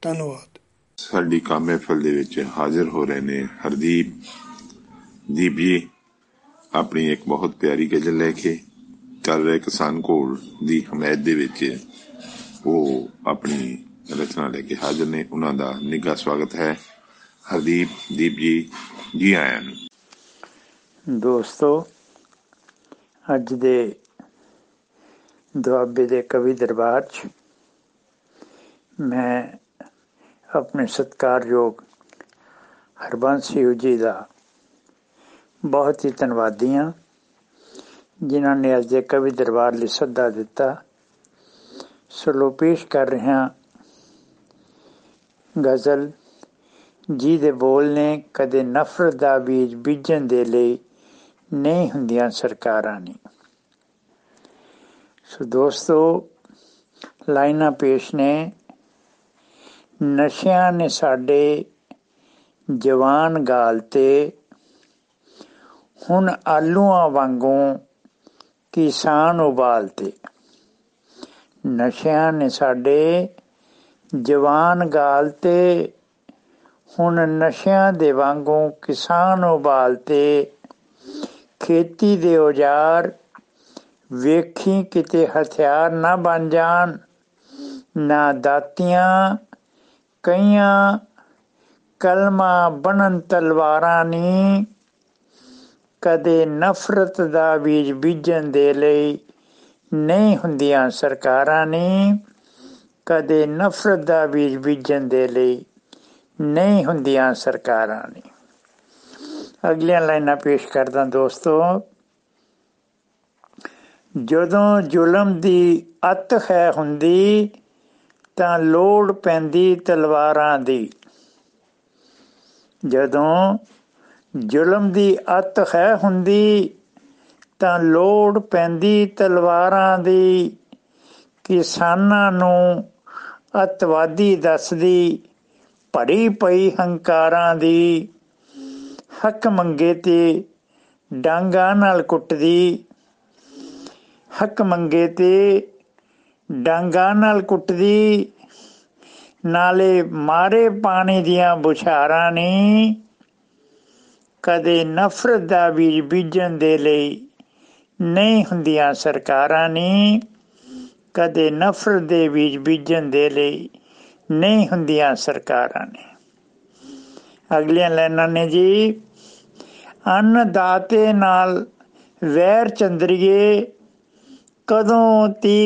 ਧੰਨਵਾਦ। ਸਾਡੀ ਕੰਮ ਮਹਿਫਲ ਦੇ ਵਿੱਚ ਹਾਜ਼ਰ ਹੋ ਰਹੇ ਨੇ ਹਰਦੀਪ ਜੀ ਆਪਣੀ ਇੱਕ ਬਹੁਤ ਪਿਆਰੀ ਗਜ਼ਲ ਲੈ ਕੇ ਚੱਲ ਰਹੇ ਕਿਸਾਨ ਘੋਲ ਦੀ ਹਮਾਇਤ ਦੇ ਵਿੱਚ ਉਹ ਆਪਣੀ ਰਚਨਾ ਲੈ ਕੇ ਹਾਜ਼ਰ ਨੇ। ਉਹਨਾਂ ਦਾ ਨਿੱਘਾ ਸਵਾਗਤ ਹੈ। ਦੀਪ ਜੀ ਆਇਆਂ ਨੂੰ। ਦੋਸਤੋ, ਅੱਜ ਦੇ ਦੁਆਬੇ ਦੇ ਕਵੀ ਦਰਬਾਰ 'ਚ ਮੈਂ ਆਪਣੇ ਸਤਿਕਾਰਯੋਗ ਹਰਬੰਸ ਸਿੰਘ ਜੀ ਦਾ ਬਹੁਤ ਹੀ ਧੰਨਵਾਦੀ ਹਾਂ, ਜਿਨ੍ਹਾਂ ਨੇ ਅੱਜ ਦੇ ਕਵੀ ਦਰਬਾਰ ਲਈ ਸੱਦਾ ਦਿੱਤਾ। ਸੋ ਪੇਸ਼ ਕਰ ਰਿਹਾ ਗਜ਼ਲ ਜਿਹਦੇ ਬੋਲ ਨੇ ਕਦੇ ਨਫ਼ਰਤ ਦਾ ਬੀਜ ਬੀਜਣ ਦੇ ਲਈ ਨਹੀਂ ਹੁੰਦੀਆਂ ਸਰਕਾਰਾਂ ਨੇ। ਸੋ ਦੋਸਤੋ, ਲਾਈਨਾਂ ਪੇਸ਼ ਨੇ। ਨਸ਼ਿਆਂ ਨੇ ਸਾਡੇ ਜਵਾਨ ਗਾਲ ਤੇ, ਹੁਣ ਆਲੂਆਂ ਵਾਂਗੂ ਕਿਸਾਨ ਉਬਾਲਤੇ। ਨਸ਼ਿਆਂ ਨੇ ਸਾਡੇ ਜਵਾਨ ਗਾਲ ਤੇ, ਹੁਣ ਨਸ਼ਿਆਂ ਦੇ ਵਾਂਗੂ ਕਿਸਾਨ ਉਬਾਲਤੇ। ਖੇਤੀ ਦੇ ਔਜ਼ਾਰ ਵੇਖੀ ਕਿਤੇ ਹਥਿਆਰ ਨਾ ਬਣ ਜਾਣ, ਨਾ ਦਾਤੀਆਂ ਕਈਆਂ ਕਲਮਾਂ ਬਣਨ ਤਲਵਾਰਾਂ ਨੀ। ਕਦੇ ਨਫ਼ਰਤ ਦਾ ਬੀਜ ਬੀਜਣ ਦੇ ਲਈ ਨਹੀਂ ਹੁੰਦੀਆਂ ਸਰਕਾਰਾਂ ਨੀ। ਕਦੇ ਨਫ਼ਰਤ ਦਾ ਬੀਜ ਬੀਜਣ ਦੇ ਲਈ ਨਹੀਂ ਹੁੰਦੀਆਂ ਸਰਕਾਰਾਂ ਨੇ। ਅਗਲੀਆਂ ਲਾਈਨਾਂ ਪੇਸ਼ ਕਰਦਾ ਦੋਸਤੋ। ਜਦੋਂ ਜ਼ੁਲਮ ਦੀ ਅੱਤ ਹੈ ਹੁੰਦੀ, ਤਾਂ ਲੋੜ ਪੈਂਦੀ ਤਲਵਾਰਾਂ ਦੀ। ਜਦੋਂ ਜ਼ੁਲਮ ਦੀ ਅੱਤ ਹੈ ਹੁੰਦੀ, ਤਾਂ ਲੋੜ ਪੈਂਦੀ ਤਲਵਾਰਾਂ ਦੀ। ਕਿਸਾਨਾਂ ਨੂੰ ਅੱਤਵਾਦੀ ਦੱਸਦੀ, ਭਰੀ ਪਈ ਹੰਕਾਰਾਂ ਦੀ। ਹੱਕ ਮੰਗੇ ਤੇ ਡਾਂਗਾਂ ਨਾਲ ਕੁੱਟਦੀ, ਹੱਕ ਮੰਗੇ ਤੇ ਡਾਂਗਾਂ ਨਾਲ ਕੁੱਟਦੀ। ਨਾਲੇ ਮਾਰੇ ਪਾਣੀ ਦੀਆਂ ਬੁਛਾਰਾਂ ਨੀ। ਕਦੇ ਨਫ਼ਰਤ ਦਾ ਬੀਜ ਬੀਜਣ ਦੇ ਲਈ ਨਹੀਂ ਹੁੰਦੀਆਂ ਸਰਕਾਰਾਂ ਨੀ। ਕਦੇ ਨਫ਼ਰਤ ਦੇ ਬੀਜ ਬੀਜਣ ਦੇ ਲਈ ਨਹੀਂ ਹੁੰਦੀਆਂ ਸਰਕਾਰਾਂ ਨੇ। ਅਗਲੀਆਂ ਲਾਈਨਾਂ ਨੇ ਜੀ। ਅੰਨਦਾਤੇ ਨਾਲ ਵੈਰ ਚੰਦਰੀਏ, ਕਦੋਂ ਤੀ